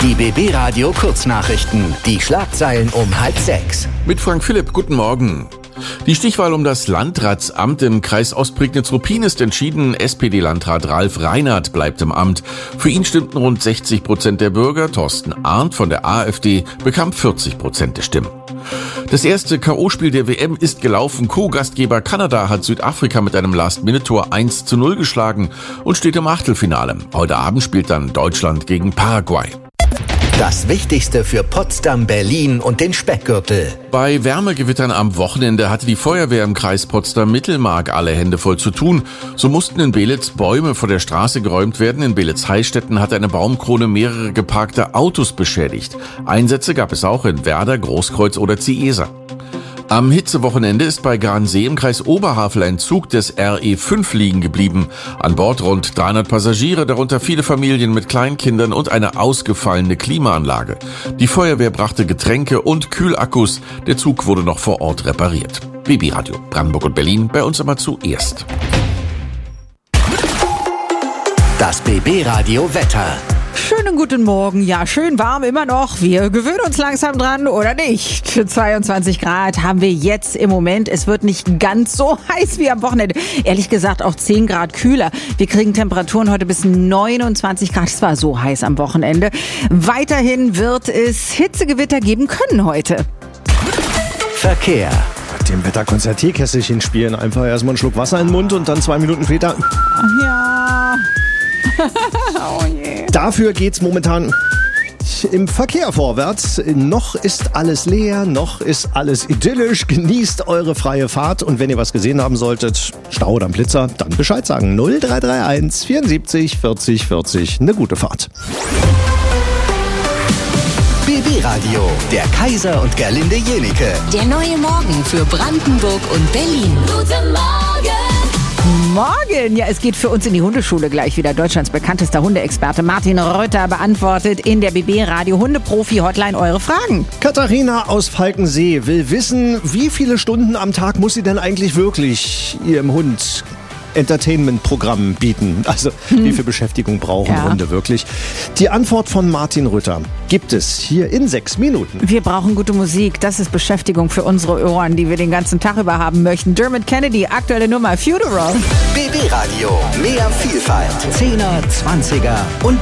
Die BB Radio Kurznachrichten. Die Schlagzeilen um 5:30. Mit Frank Philipp, guten Morgen. Die Stichwahl um das Landratsamt im Kreis Ostprignitz-Ruppin ist entschieden. SPD-Landrat Ralf Reinhardt bleibt im Amt. Für ihn stimmten rund 60% der Bürger. Thorsten Arndt von der AfD bekam 40% der Stimmen. Das erste K.O.-Spiel der WM ist gelaufen. Co-Gastgeber Kanada hat Südafrika mit einem Last-Minute-Tor 1:0 geschlagen und steht im Achtelfinale. Heute Abend spielt dann Deutschland gegen Paraguay. Das Wichtigste für Potsdam, Berlin und den Speckgürtel. Bei Wärmegewittern am Wochenende hatte die Feuerwehr im Kreis Potsdam-Mittelmark alle Hände voll zu tun. So mussten in Belitz Bäume vor der Straße geräumt werden. In Belitz-Heistetten hat eine Baumkrone mehrere geparkte Autos beschädigt. Einsätze gab es auch in Werder, Großkreuz oder Ziesa. Am Hitzewochenende ist bei Gransee im Kreis Oberhavel ein Zug des RE5 liegen geblieben. An Bord rund 300 Passagiere, darunter viele Familien mit Kleinkindern und eine ausgefallene Klimaanlage. Die Feuerwehr brachte Getränke und Kühlakkus. Der Zug wurde noch vor Ort repariert. BB Radio Brandenburg und Berlin, bei uns immer zuerst. Das BB Radio Wetter. Schönen guten Morgen. Ja, schön warm immer noch. Wir gewöhnen uns langsam dran, oder nicht? 22 Grad haben wir jetzt im Moment. Es wird nicht ganz so heiß wie am Wochenende. Ehrlich gesagt auch 10 Grad kühler. Wir kriegen Temperaturen heute bis 29 Grad. Es war so heiß am Wochenende. Weiterhin wird es Hitzegewitter geben können heute. Verkehr. Dem Wetter Konzertierkässchen spielen. Einfach erstmal einen Schluck Wasser in den Mund und dann 2 Minuten später. Ach ja. Oh je. Dafür geht's momentan im Verkehr vorwärts. Noch ist alles leer, noch ist alles idyllisch. Genießt eure freie Fahrt. Und wenn ihr was gesehen haben solltet, Stau oder Blitzer, dann Bescheid sagen. 0331 74 40 40. Eine gute Fahrt. BB Radio, der Kaiser und Gerlinde Jenike. Der neue Morgen für Brandenburg und Berlin. Guten Morgen! Morgen! Ja, es geht für uns in die Hundeschule gleich wieder. Deutschlands bekanntester Hundeexperte Martin Reuter beantwortet in der BB Radio Hundeprofi-Hotline eure Fragen. Katharina aus Falkensee will wissen, wie viele Stunden am Tag muss sie denn eigentlich wirklich ihrem Hund Entertainment-Programm bieten? Also wie viel Beschäftigung brauchen Hunde wirklich? Die Antwort von Martin Rütter gibt es hier in 6 Minuten. Wir brauchen gute Musik. Das ist Beschäftigung für unsere Ohren, die wir den ganzen Tag über haben möchten. Dermot Kennedy, aktuelle Nummer Funeral. BB Radio, mehr Vielfalt. 10er, 20er und